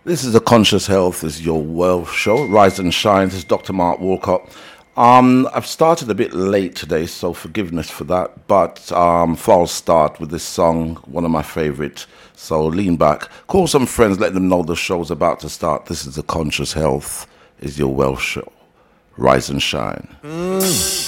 This is a Conscious Health, this is your wealth show. Rise and Shine, this is Dr. Mark Walcott. I've started a bit late today, so forgiveness for that. But I'll start with this song, one of my favorite. So lean back, call some friends, let them know the show's about to start. This is the Conscious Health, is your wealth show. Rise and Shine.